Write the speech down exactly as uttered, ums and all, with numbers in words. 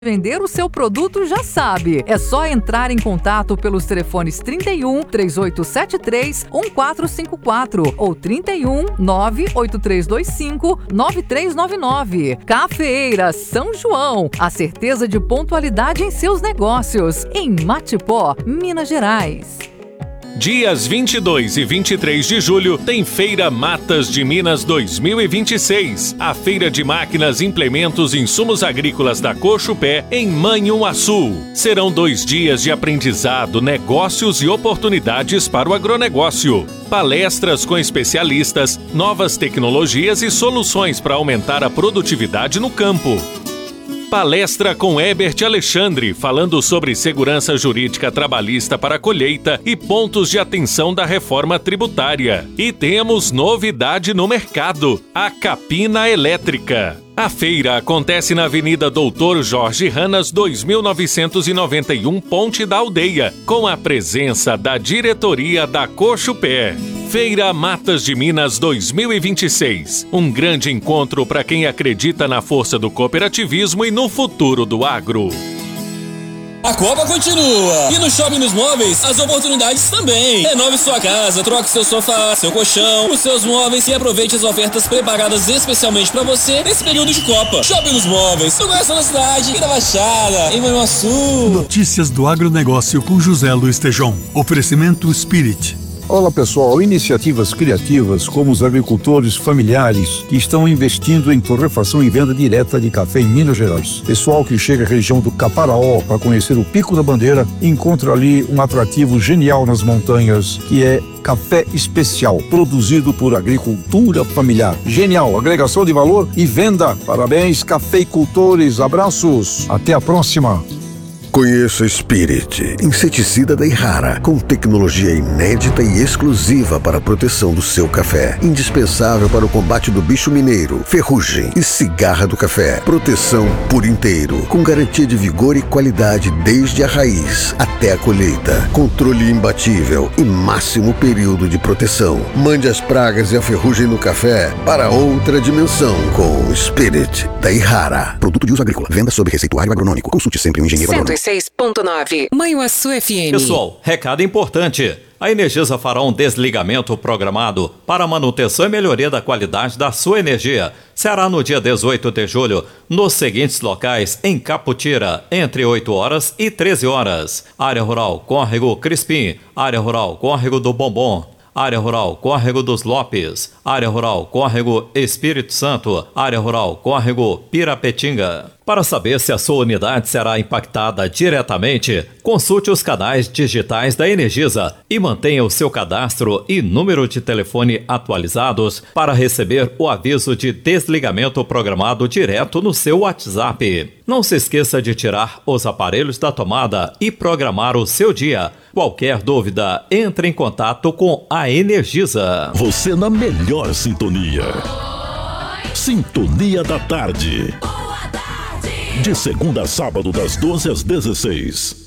Vender o seu produto já sabe. É só entrar em contato pelos telefones trinta e um, três oito sete três, um quatro cinco quatro ou trinta e um, nove oito três dois cinco, nove três nove nove. Cafeeira São João, a certeza de pontualidade em seus negócios, em Matipó, Minas Gerais. Dias vinte e dois e vinte e três de julho tem Feira Matas de Minas dois mil e vinte e seis. A feira de máquinas, implementos e insumos agrícolas da Cochupé em Manhuaçu. Serão dois dias de aprendizado, negócios e oportunidades para o agronegócio. Palestras com especialistas, novas tecnologias e soluções para aumentar a produtividade no campo. Palestra com Herbert Alexandre, falando sobre segurança jurídica trabalhista para a colheita e pontos de atenção da reforma tributária. E temos novidade no mercado, a Capina Elétrica. A feira acontece na Avenida Doutor Jorge Ranas, dois mil novecentos e noventa e um, Ponte da Aldeia, com a presença da diretoria da Cochupé. Feira Matas de Minas dois mil e vinte e seis. Um grande encontro para quem acredita na força do cooperativismo e no futuro do agro. A Copa continua! E no Shopping dos Móveis, as oportunidades também! Renove sua casa, troque seu sofá, seu colchão, os seus móveis e aproveite as ofertas preparadas especialmente para você nesse período de Copa. Shopping dos Móveis, no coração da cidade e da Baixada, em Manhuaçu. Notícias do agronegócio com José Luiz Tejon. Oferecimento Spirit. Olá pessoal, iniciativas criativas como os agricultores familiares que estão investindo em torrefação e venda direta de café em Minas Gerais. Pessoal que chega à região do Caparaó para conhecer o Pico da Bandeira, encontra ali um atrativo genial nas montanhas que é café especial, produzido por agricultura familiar. Genial, agregação de valor e venda. Parabéns, cafeicultores, abraços, até a próxima. Conheça Spirit, inseticida da Irrara, com tecnologia inédita e exclusiva para a proteção do seu café. Indispensável para o combate do bicho mineiro, ferrugem e cigarra do café. Proteção por inteiro, com garantia de vigor e qualidade desde a raiz até a colheita. Controle imbatível e máximo período de proteção. Mande as pragas e a ferrugem no café para outra dimensão com Spirit da Irrara. Produto de uso agrícola. Venda sob receituário agronômico. Consulte sempre um engenheiro agrônomo. seis ponto nove Manhuaçu F M. Pessoal, recado importante. A Energisa fará um desligamento programado para manutenção e melhoria da qualidade da sua energia. Será no dia dezoito de julho, nos seguintes locais em Caputira, entre oito horas e treze horas. Área Rural Córrego Crispim, Área Rural Córrego do Bombom, Área Rural Córrego dos Lopes, Área Rural Córrego Espírito Santo, Área Rural Córrego Pirapetinga. Para saber se a sua unidade será impactada diretamente, consulte os canais digitais da Energisa e mantenha o seu cadastro e número de telefone atualizados para receber o aviso de desligamento programado direto no seu WhatsApp. Não se esqueça de tirar os aparelhos da tomada e programar o seu dia. Qualquer dúvida, entre em contato com a Energisa. Você na melhor sintonia. Sintonia da Tarde. De segunda a sábado, das doze às dezesseis.